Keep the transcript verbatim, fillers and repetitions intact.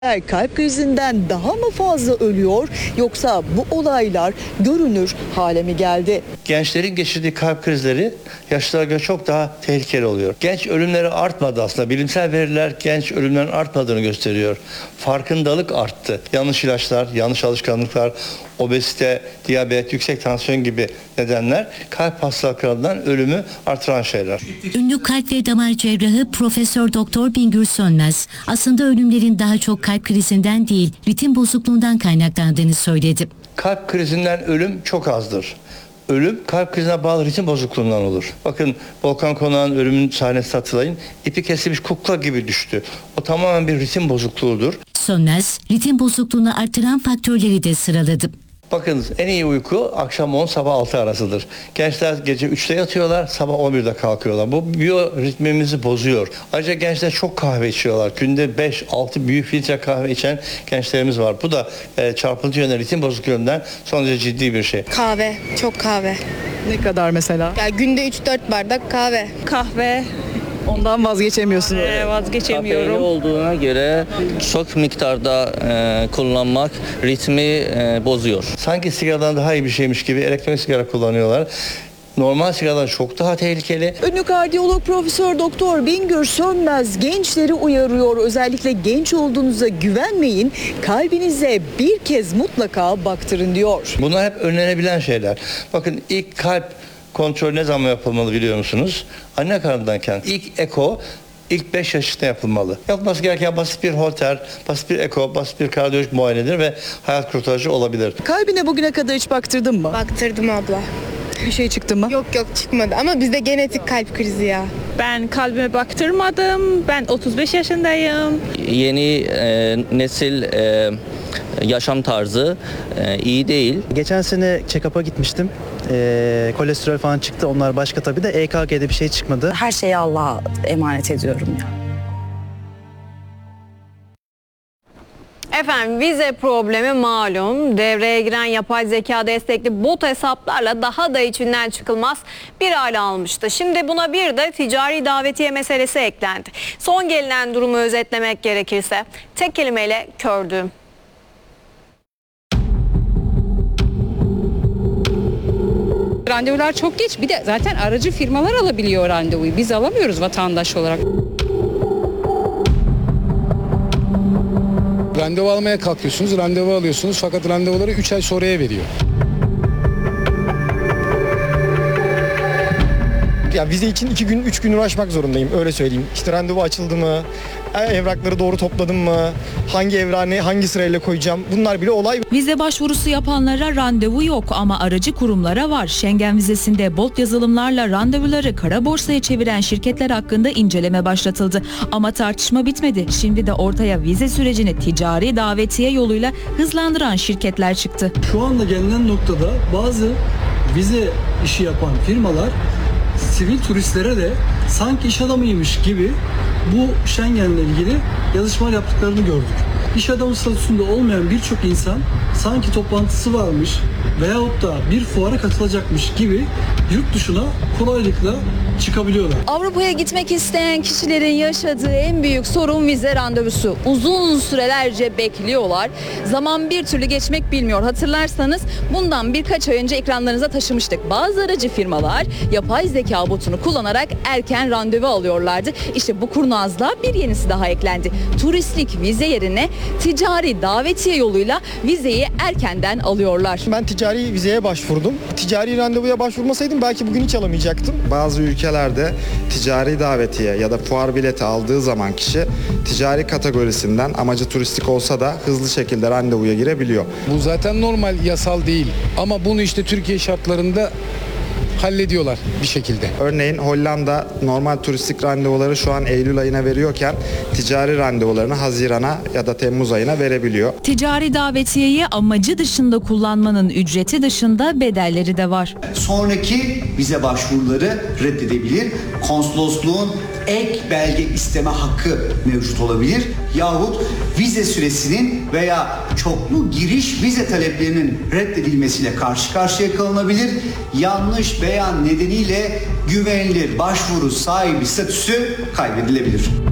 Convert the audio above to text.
Kalp krizinden daha mı fazla ölüyor yoksa bu olaylar görünür hale mi geldi? Gençlerin geçirdiği kalp krizleri yaşlılara göre çok daha tehlikeli oluyor. Genç ölümleri artmadı aslında. Bilimsel veriler genç ölümlerin artmadığını gösteriyor. Farkındalık arttı. Yanlış ilaçlar, yanlış alışkanlıklar, obezite, diyabet, yüksek tansiyon gibi nedenler kalp hastalıklarından ölümü artıran şeyler. Ünlü kalp ve damar cerrahı Profesör Doktor Bingür Sönmez aslında ölümlerin daha çok kalp krizinden değil, ritim bozukluğundan kaynaklandığını söyledi. Kalp krizinden ölüm çok azdır. Ölüm kalp krizine bağlı ritim bozukluğundan olur. Bakın Volkan Konak'ın ölümün sahnesini hatırlayın. İpi kesilmiş kukla gibi düştü. O tamamen bir ritim bozukluğudur. Sönmez, ritim bozukluğunu artıran faktörleri de sıraladı. Bakın en iyi uyku akşam on sabah altı arasıdır. Gençler gece üçte yatıyorlar, sabah on birde kalkıyorlar. Bu biyoritmimizi bozuyor. Ayrıca gençler çok kahve içiyorlar. Günde beş altı büyük filtre kahve içen gençlerimiz var. Bu da e, çarpıntı yönel ritim bozukluğundan son derece ciddi bir şey. Kahve, çok kahve. Ne kadar mesela? Ya günde üç dört bardak kahve. Kahve Ondan vazgeçemiyorsunuz. e, vazgeçemiyorum. Kafeini olduğuna göre çok miktarda e, kullanmak ritmi e, bozuyor. Sanki sigaradan daha iyi bir şeymiş gibi elektronik sigara kullanıyorlar. Normal sigaradan çok daha tehlikeli. Ünlü kardiyolog Profesör Doktor Bingür Sönmez gençleri uyarıyor. Özellikle genç olduğunuza güvenmeyin. Kalbinize bir kez mutlaka baktırın diyor. Bunlar hep önlenebilen şeyler. Bakın ilk kalp kontrol ne zaman yapılmalı biliyor musunuz? Anne karnındayken ilk eko ilk beş yaşında yapılmalı. Yapılması gereken basit bir holter, basit bir eko, basit bir kardiyolojik muayenedir ve hayat kurtarıcı olabilir. Kalbine bugüne kadar hiç baktırdın mı? Baktırdım abla. Bir şey çıktı mı? Yok yok çıkmadı ama bizde genetik kalp krizi ya. Ben kalbime baktırmadım. Ben otuz beş yaşındayım. Yeni e, nesil e, yaşam tarzı e, iyi değil. Geçen sene check-up'a gitmiştim. Ee, kolesterol falan çıktı. Onlar başka tabii de E K G'de bir şey çıkmadı. Her şeyi Allah'a emanet ediyorum ya. Efendim vize problemi malum. Devreye giren yapay zeka destekli bot hesaplarla daha da içinden çıkılmaz bir hale almıştı. Şimdi buna bir de ticari davetiye meselesi eklendi. Son gelinen durumu özetlemek gerekirse tek kelimeyle kördüğüm. Randevular çok geç. Bir de zaten aracı firmalar alabiliyor randevuyu. Biz alamıyoruz vatandaş olarak. Randevu almaya kalkıyorsunuz, randevu alıyorsunuz fakat randevuları üç ay sonraya veriyor. Ya vize için iki gün, üç gün uğraşmak zorundayım öyle söyleyeyim. İşte randevu açıldı mı, evrakları doğru topladım mı, hangi evrağı hangi sırayla koyacağım bunlar bile olay. Vize başvurusu yapanlara randevu yok ama aracı kurumlara var. Schengen vizesinde bot yazılımlarla randevuları kara borsaya çeviren şirketler hakkında inceleme başlatıldı. Ama tartışma bitmedi. Şimdi de ortaya vize sürecini ticari davetiye yoluyla hızlandıran şirketler çıktı. Şu anda gelinen noktada bazı vize işi yapan firmalar sivil turistlere de sanki iş adamıymış gibi bu Schengen'le ilgili yazışmalar yaptıklarını gördük. İş adamı statüsünde olmayan birçok insan sanki toplantısı varmış veyahut da bir fuara katılacakmış gibi yurt dışına kolaylıkla çıkabiliyorlar. Avrupa'ya gitmek isteyen kişilerin yaşadığı en büyük sorun vize randevusu. Uzun sürelerce bekliyorlar. Zaman bir türlü geçmek bilmiyor. Hatırlarsanız bundan birkaç ay önce ekranlarınıza taşımıştık. Bazı aracı firmalar yapay zeka botunu kullanarak erken randevu alıyorlardı. İşte bu kurnazlığa bir yenisi daha eklendi. Turistlik vize yerine ticari davetiye yoluyla vizeyi erkenden alıyorlar. Ben ticari vizeye başvurdum. Ticari randevuya başvurmasaydım belki bugün hiç alamayacaktım. Bazı ülkelerde ticari davetiye ya da fuar bileti aldığı zaman kişi ticari kategorisinden amacı turistik olsa da hızlı şekilde randevuya girebiliyor. Bu zaten normal, yasal değil ama bunu işte Türkiye şartlarında hallediyorlar bir şekilde. Örneğin Hollanda normal turistik randevuları şu an Eylül ayına veriyorken ticari randevularını Haziran'a ya da Temmuz ayına verebiliyor. Ticari davetiyeyi amacı dışında kullanmanın ücreti dışında bedelleri de var. Sonraki vize başvuruları reddedebilir. Konsolosluğun ek belge isteme hakkı mevcut olabilir. Yahut vize süresinin veya çoklu giriş vize taleplerinin reddedilmesiyle karşı karşıya kalınabilir. Yanlış beyan nedeniyle güvenilir başvuru sahibi statüsü kaybedilebilir.